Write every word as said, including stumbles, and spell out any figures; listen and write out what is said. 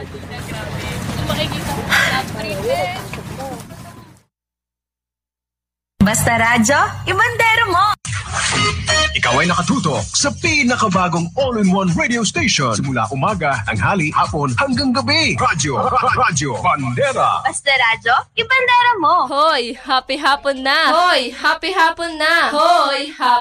Di na, grabe. Kung makikita ko sa princess. Basta radyo, ibandero mo! Ikaw ay nakatutok sa pinakabagong all-in-one radio station. Simula umaga, tanghali, hapon, hanggang gabi. Radyo, radyo, Bandera. Basta radyo, ibandero mo! Hoy, happy hapon na! Hoy, happy hapon na! Hoy, happy